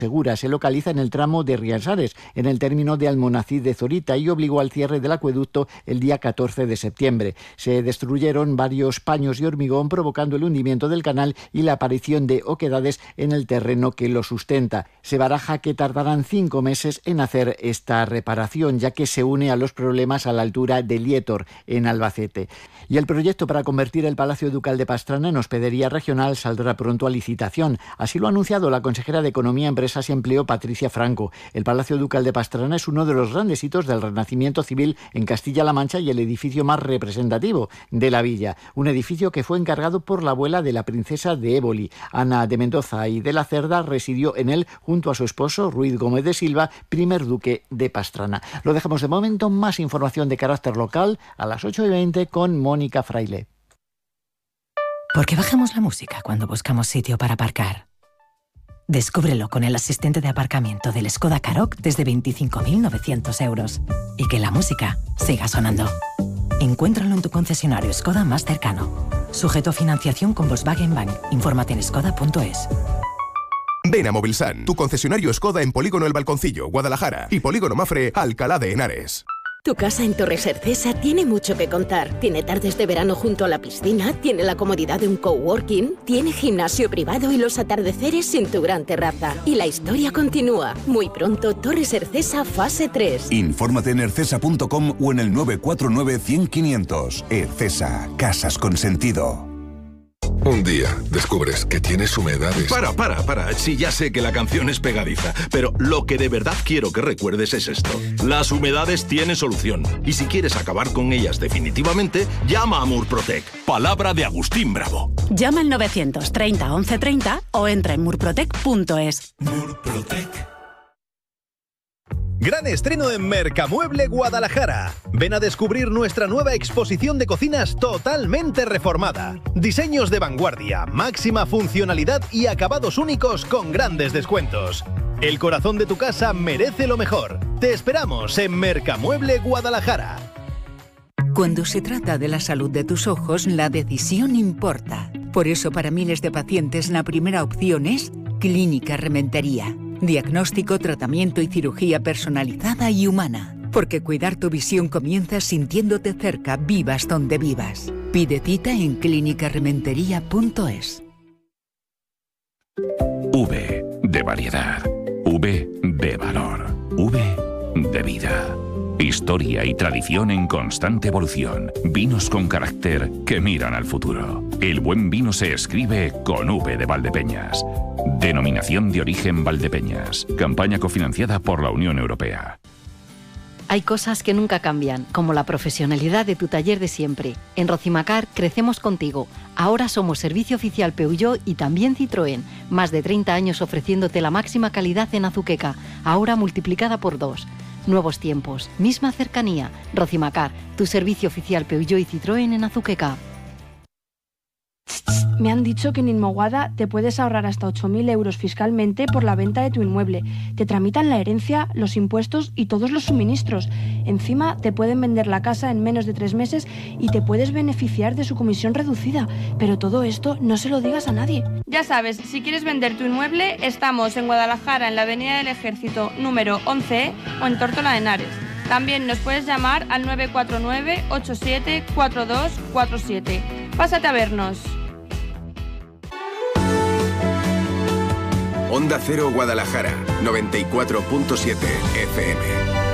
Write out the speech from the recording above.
Segura se localiza en el tramo de Riansares, en el término de Almonacid de Zorita, y obligó al cierre del acueducto el día 14 de septiembre. Se destruyeron varios paños y hormigón, provocando el hundimiento del canal y la aparición de oquedades en el terreno que lo sustenta. Se baraja que tardarán 5 meses en hacer esta reparación, ya que se une a los problemas a la altura de Lietor, en Albacete. Y el proyecto para convertir el Palacio Ducal de Pastrana en hospedería regional saldrá pronto a licitación. Así lo ha anunciado la consejera de Economía, Empresas y Empleo, Patricia Franco. El Palacio Ducal de Pastrana es uno de los grandes hitos del Renacimiento civil en Castilla-La Mancha y el edificio más representativo de la villa. Un edificio que fue encargado por la abuela de la princesa de Éboli, Ana de Mendoza, y de la Cerda residió en él junto a su esposo, Ruiz Gómez de Silva, primer duque de Pastrana. Lo dejamos de momento. Más información de carácter local a las 8:20 con Mónica Fraile. ¿Por qué bajamos la música cuando buscamos sitio para aparcar? Descúbrelo con el asistente de aparcamiento del Skoda Karoq desde 25.900 euros. Y que la música siga sonando. Encuéntralo en tu concesionario Skoda más cercano. Sujeto a financiación con Volkswagen Bank. Infórmate en skoda.es. Ven a Movilsan, tu concesionario Skoda en Polígono El Balconcillo, Guadalajara, y Polígono Mafre, Alcalá de Henares. Tu casa en Torres Cercesa tiene mucho que contar. Tiene tardes de verano junto a la piscina, tiene la comodidad de un coworking, tiene gimnasio privado y los atardeceres en tu gran terraza. Y la historia continúa. Muy pronto, Torres Cercesa fase 3. Infórmate en ercesa.com o en el 949 100 500. Ercesa, casas con sentido. Un día descubres que tienes humedades. Para. Sí, ya sé que la canción es pegadiza, pero lo que de verdad quiero que recuerdes es esto. Las humedades tienen solución. Y si quieres acabar con ellas definitivamente, llama a Murprotec. Palabra de Agustín Bravo. Llama al 930 1130 o entra en murprotec.es. Murprotec. Gran estreno en Mercamueble Guadalajara. Ven a descubrir nuestra nueva exposición de cocinas totalmente reformada. Diseños de vanguardia, máxima funcionalidad y acabados únicos con grandes descuentos. El corazón de tu casa merece lo mejor. Te esperamos en Mercamueble Guadalajara. Cuando se trata de la salud de tus ojos, la decisión importa. Por eso, para miles de pacientes, la primera opción es Clínica Rementería. Diagnóstico, tratamiento y cirugía personalizada y humana. Porque cuidar tu visión comienza sintiéndote cerca, vivas donde vivas. Pide cita en clinicarementería.es. V de variedad. V de valor. V de vida. Historia y tradición en constante evolución. Vinos con carácter que miran al futuro. El buen vino se escribe con V de Valdepeñas. Denominación de origen Valdepeñas. Campaña cofinanciada por la Unión Europea. Hay cosas que nunca cambian, como la profesionalidad de tu taller de siempre. En Rocimacar crecemos contigo. Ahora somos servicio oficial Peugeot y también Citroën. Más de 30 años ofreciéndote la máxima calidad en Azuqueca, ahora multiplicada por 2. Nuevos tiempos, misma cercanía. Rocimacar, tu servicio oficial Peugeot y Citroën en Azuqueca. Me han dicho que en Inmoguada te puedes ahorrar hasta 8.000 euros fiscalmente por la venta de tu inmueble. Te tramitan la herencia, los impuestos y todos los suministros. Encima te pueden vender la casa en menos de 3 meses y te puedes beneficiar de su comisión reducida. Pero todo esto no se lo digas a nadie. Ya sabes, si quieres vender tu inmueble, estamos en Guadalajara, en la Avenida del Ejército, número 11, o en Tórtola de Henares. También nos puedes llamar al 949 87 4247. Pásate a vernos. Onda Cero Guadalajara, 94.7 FM.